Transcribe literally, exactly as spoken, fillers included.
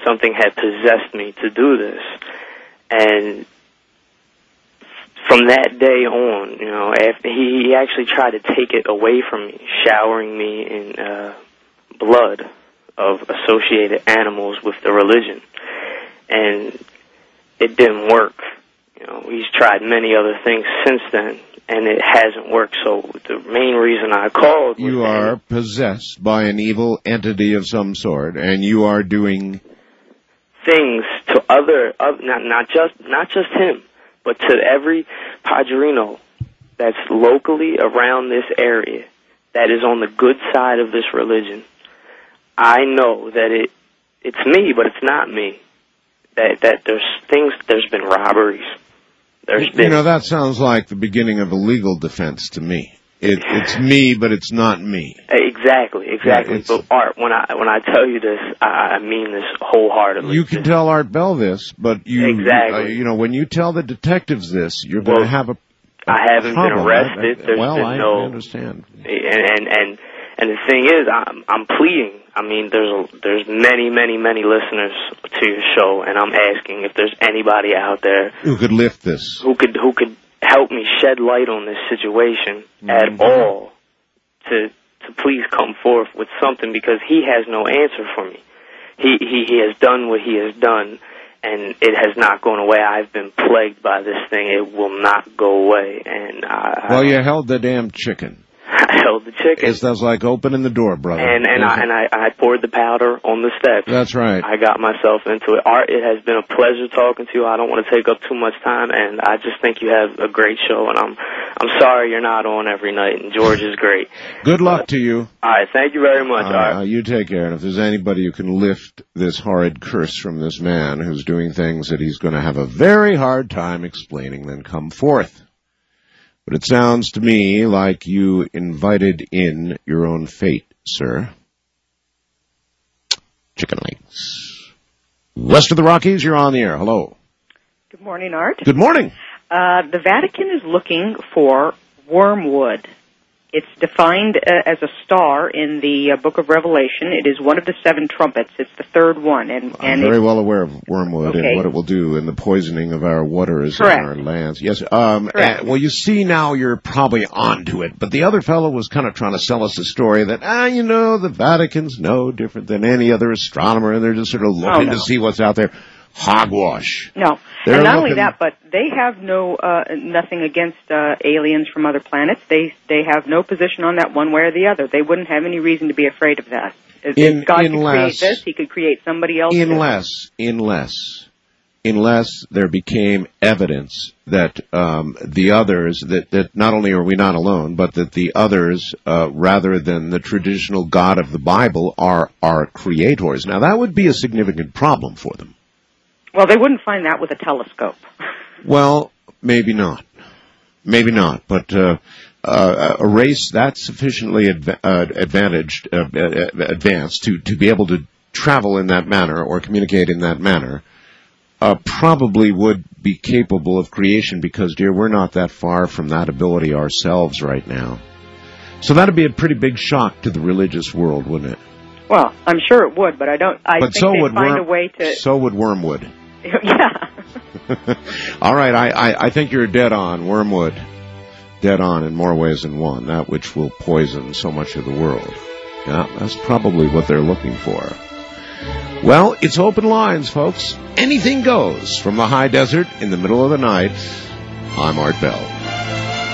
something had possessed me to do this. And from that day on, you know, after he, he actually tried to take it away from me, showering me in uh, blood of associated animals with the religion. And it didn't work. You know, he's tried many other things since then, and it hasn't worked. So the main reason I called was you are possessed by an evil entity of some sort, and you are doing things to other, other not not just not just him, but to every Padrino that's locally around this area that is on the good side of this religion. I know that it it's me, but it's not me. That that there's things, there's been robberies. There's been, you know, that sounds like the beginning of a legal defense to me. It, it's me, but it's not me. Exactly, exactly. Yeah, but Art, when I when I tell you this, I mean this wholeheartedly. You can tell Art Bell this, but you, exactly. uh, you know, when you tell the detectives this, you're going to well, have a, a I haven't problem. been arrested. There's well, been I no, understand. And and and and the thing is, I'm I'm pleading. I mean, there's a, there's many, many, many listeners to your show, and I'm asking if there's anybody out there who could lift this, who could who could help me shed light on this situation mm-hmm. at all, to to please come forth with something, because he has no answer for me. He he he has done what he has done, and it has not gone away. I've been plagued by this thing. It will not go away. And I, well, I, you held the damn chicken. I held the chicken. It sounds like opening the door, brother. And and I and I, I poured the powder on the steps. That's right. I got myself into it. Art, it has been a pleasure talking to you. I don't want to take up too much time, and I just think you have a great show. And I'm I'm sorry you're not on every night. And George is great. Good luck but, to you. All right, thank you very much. Uh, Art. You take care. And if there's anybody who can lift this horrid curse from this man who's doing things that he's going to have a very hard time explaining, then come forth. But it sounds to me like you invited in your own fate, sir. Chicken legs. West of the Rockies, you're on the air. Hello. Good morning, Art. Good morning. Uh, the Vatican is looking for wormwood. It's defined uh, as a star in the uh, Book of Revelation. It is one of the seven trumpets. It's the third one. And, and I'm very well aware of wormwood okay. and what it will do in the poisoning of our waters Correct. and our lands. Yes. Um, Correct. And, well, you see now you're probably onto it. But the other fellow was kind of trying to sell us a story that, ah, you know, the Vatican's no different than any other astronomer, and they're just sort of looking oh, no. to see what's out there. Hogwash. No. They're and not looking... only that, but they have no uh, nothing against uh, aliens from other planets. They they have no position on that one way or the other. They wouldn't have any reason to be afraid of that. If In, God unless, could create this, he could create somebody else. Unless, too. unless, unless there became evidence that um, the others, that, that not only are we not alone, but that the others, uh, rather than the traditional God of the Bible, are our creators. Now, that would be a significant problem for them. Well, they wouldn't find that with a telescope. Well, maybe not. Maybe not. But uh, uh, a race that's sufficiently adva- uh, advantaged, uh, advanced to, to be able to travel in that manner or communicate in that manner uh, probably would be capable of creation because, dear, we're not that far from that ability ourselves right now. So that would be a pretty big shock to the religious world, wouldn't it? Well, I'm sure it would, but I don't. I but think so they'd would find worm, a way to. So would wormwood. Yeah. All right, I, I, I think you're dead on, wormwood. Dead on in more ways than one, that which will poison so much of the world. Yeah, that's probably what they're looking for. Well, it's open lines, folks. Anything goes from the high desert in the middle of the night. I'm Art Bell.